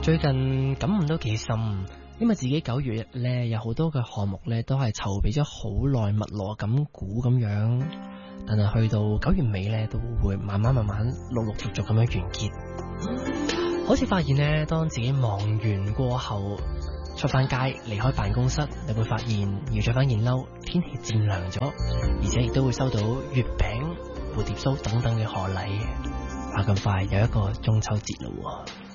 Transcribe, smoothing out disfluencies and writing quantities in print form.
最近感悟都幾深，因為自己9月咧有好多嘅項目咧都係籌備咗好耐，密鑼緊鼓咁樣，但係去到9月尾咧都會慢慢陸陸續續咁樣完結。好似發現咧，當自己忙完過後出翻街離開辦公室，你會發現要着翻件褸，天氣漸涼咗，而且亦都會收到月餅、蝴蝶酥等等嘅賀禮。話咁快有一個中秋節啦喎。